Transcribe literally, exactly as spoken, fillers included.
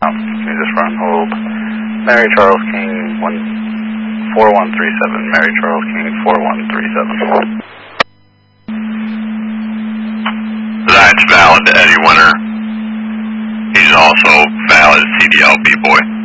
Um, can you just run hold? Mary Charles King one four one three seven. Mary Charles King four one three seven. That's valid to Eddie Winter. He's also valid C D L B boy.